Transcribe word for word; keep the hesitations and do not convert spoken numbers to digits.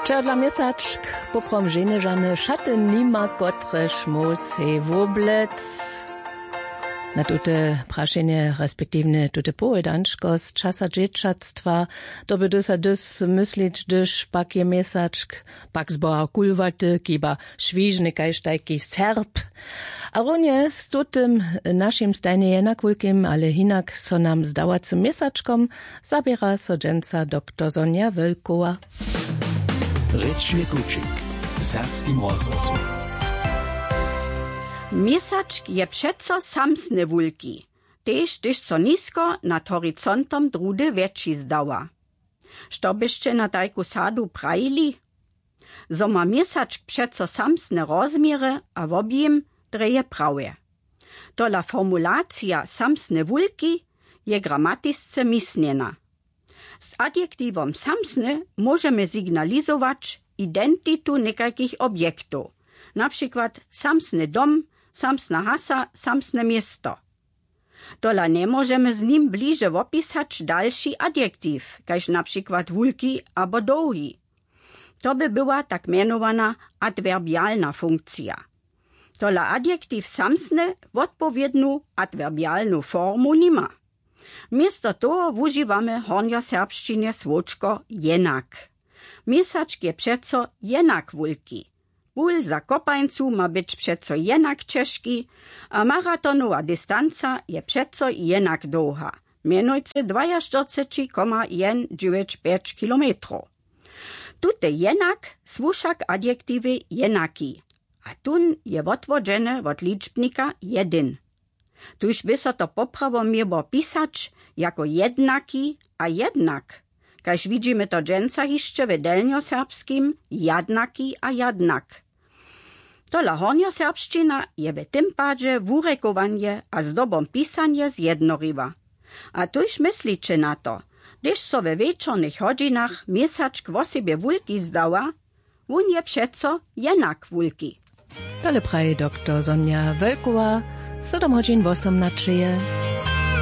Czerla miesaczk, poprom żeneżane szaty nima kotreż musej woblec. Na tute praszenie, respektywne tute pojedanczko z czasa dzieciactwa, to by dysa dys myślić, dyż pak je miesaczk, pak zbora kulwaty, kiba świżny kajsztajki serb. A runie z tutym naszym stajnie jednak wielkim, ale hinak so nam zdałacym miesaczkom zabiera sodzenca doktor Sonja Wölkowa. Ryczny kuczyk w serbskim rozgłosu. Miesaczk je przeco samsne wulki, tež tyž so nisko nad horizontom drudy větší zdała. Što byście na tajku sadu prajili? Zo ma miesaczk przeco samsne rozmiery, a w objem dreje prawie. Tola formulacja samsne wulki je gramatisce misniena. Z adjektivom samsne możemy signalizować identitu nekakich objektów, na przykład samsny dom, samsna hasa, samsne miasto. Tola nie możemy z nim bliżej opisać dalszy adjektiv, kaž na przykład wulki albo dołgi. To by była tak mianowana adwerbialna funkcja. Tola adjektiv samsne w odpowiednią adwerbialną formu nima. Miesto toho używamy w hornjoserbszczynie słoczko jednak. Miesaczk je przeco jednak wulki. Wul za kopańcu ma być przeco jednak ciężki, a maratonowa dystanca je przeco jednak długa. Mianujcy czterdzieści dwa przecinek sto dziewięćdziesiąt pięć kilometrów. Tute jednak słuszak adjektywy jenaki, a tun je odwodzene od liczbnika jeden. Tuż by so to poprawo miło pisać jako jednaki a jednak. Kaž widzimy to dżęca jeszcze w delnjoserbskim jadnaki a jadnak. Tola hornjoserbszczyna je w tym padzie wurekowanie a zdobom pisanie zjednoriwa. A tuż myślicie na to, gdyż so we wieczornych hodzinach miesaczk w sobie wulki zdała, wun je przeco jednak wulki. Tole praje doktor Sonja Wölkowa, siedem godzin osiemnaście.